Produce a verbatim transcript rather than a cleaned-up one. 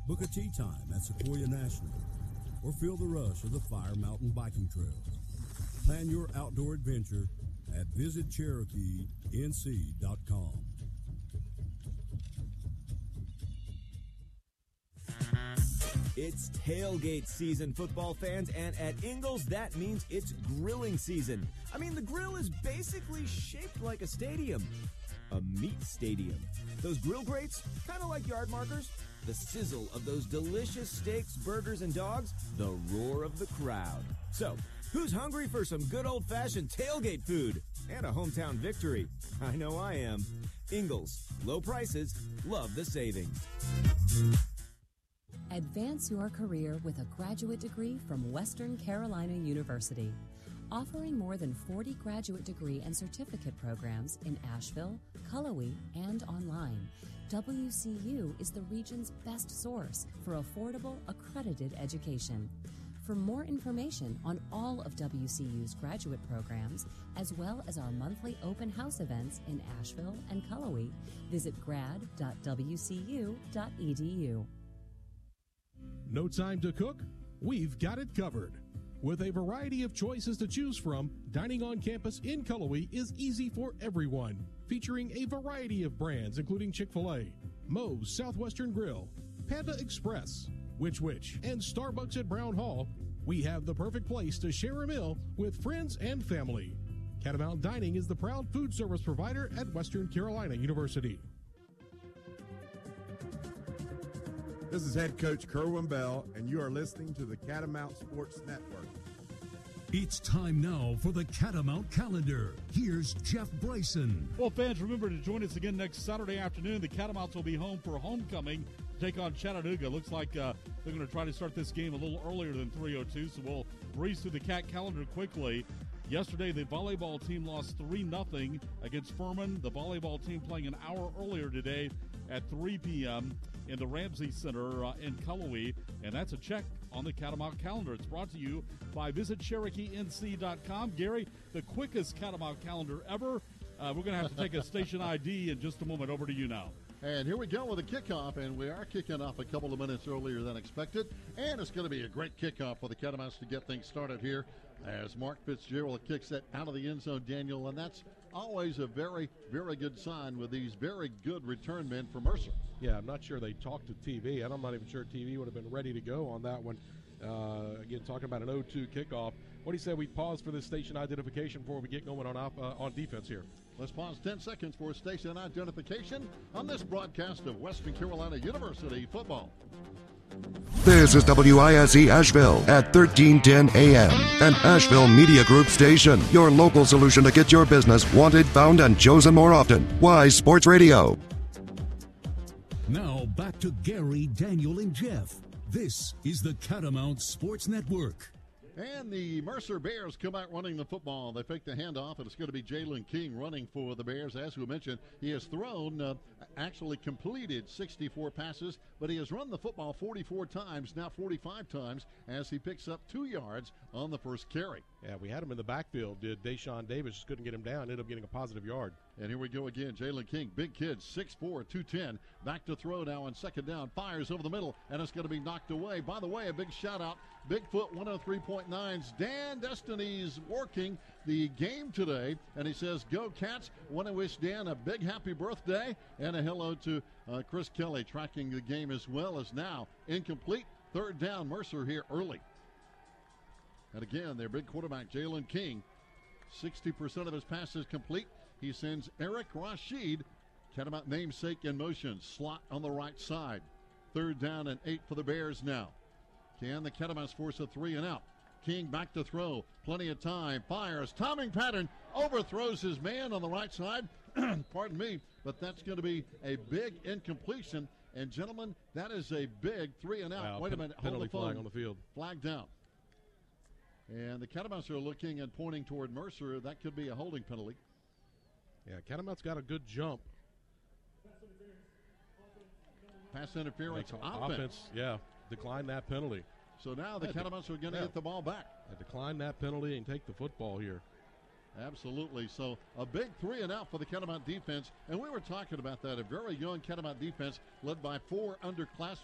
Book a tee time at Sequoia National, or feel the rush of the Fire Mountain biking trails. Plan your outdoor adventure at visit cherokee n c dot com. It's tailgate season, football fans, and at Ingles, that means it's grilling season. I mean, the grill is basically shaped like a stadium. A meat stadium. Those grill grates, kind of like yard markers. The sizzle of those delicious steaks, burgers, and dogs. The roar of the crowd. So, who's hungry for some good old-fashioned tailgate food? And a hometown victory? I know I am. Ingles. Low prices. Love the savings. Advance your career with a graduate degree from Western Carolina University. Offering more than forty graduate degree and certificate programs in Asheville, Cullowhee, and online, W C U is the region's best source for affordable, accredited education. For more information on all of W C U's graduate programs, as well as our monthly open house events in Asheville and Cullowhee, visit grad dot w c u dot e d u. No time to cook? We've got it covered. With a variety of choices to choose from, dining on campus in Cullowhee is easy for everyone. Featuring a variety of brands including Chick-fil-A, Moe's Southwestern Grill, Panda Express, Which Wich, and Starbucks at Brown Hall, we have the perfect place to share a meal with friends and family. Catamount Dining is the proud food service provider at Western Carolina University. This is head coach Kerwin Bell, and you are listening to the Catamount Sports Network. It's time now for the Catamount calendar. Here's Jeff Bryson. Well, fans, remember to join us again next Saturday afternoon. The Catamounts will be home for homecoming to take on Chattanooga. Looks like uh, they're going to try to start this game a little earlier than three oh two, so we'll breeze through the Cat calendar quickly. Yesterday, the volleyball team lost three nothing against Furman. The volleyball team playing an hour earlier today at three p.m. in the Ramsey Center uh, in Cullowhee. And that's a check on the Catamount calendar. It's brought to you by visit cherokee n c dot com. Gary, the quickest Catamount calendar ever. Uh, we're going to have to take a station I D in just a moment. Over to you now. And here we go with a kickoff, and we are kicking off a couple of minutes earlier than expected. And it's going to be a great kickoff for the Catamounts to get things started here as Mark Fitzgerald kicks it out of the end zone, Daniel, and that's always a very, very good sign with these very good return men for Mercer. Yeah, I'm not sure they talked to T V, and I'm not even sure T V would have been ready to go on that one. Uh, again, talking about an oh two kickoff. What do you say we pause for this station identification before we get going on op, uh, on defense here? Let's pause ten seconds for station identification on this broadcast of Western Carolina University football. This is W I S E Asheville at thirteen ten A M, an Asheville Media Group station, your local solution to get your business wanted, found, and chosen more often. Wise Sports Radio. Now back to Gary, Daniel, and Jeff. This is the Catamount Sports Network. And the Mercer Bears come out running the football. They fake the handoff, and it's going to be Jalen King running for the Bears. As we mentioned, he has thrown, uh, actually completed sixty-four passes, but he has run the football forty-four times, now forty-five times, as he picks up two yards on the first carry. Yeah, we had him in the backfield. Did Deshaun Davis just couldn't get him down, ended up getting a positive yard. And here we go again. Jalen King, big kid, six four, two ten. Back to throw now on second down. Fires over the middle, and it's going to be knocked away. By the way, a big shout out. Bigfoot one oh three point nine's Dan Destiny's working the game today, and he says, go Cats. Want to wish Dan a big happy birthday, and a hello to uh, Chris Kelly tracking the game as well as now. Incomplete, third down, Mercer here early. And again, their big quarterback, Jalen King, sixty percent of his passes complete. He sends Eric Rashid, Catamount namesake, in motion. Slot on the right side. Third down and eight for the Bears now. Can the Catamounts force a three and out? King back to throw. Plenty of time. Fires. Timing pattern. Overthrows his man on the right side. Pardon me, but that's going to be a big incompletion. And, gentlemen, that is a big three and out. Wow, Wait a minute. Hold the phone. Flag on the field. Flag down. And the Catamounts are looking and pointing toward Mercer. That could be a holding penalty. Yeah, Catamounts got a good jump. Pass interference. Offense. offense, yeah, decline that penalty. So now the yeah, Catamounts are going to yeah. get the ball back. Yeah, decline that penalty and take the football here. Absolutely. So a big three and out for the Catamount defense. And we were talking about that. A very young Catamount defense led by four underclassmen.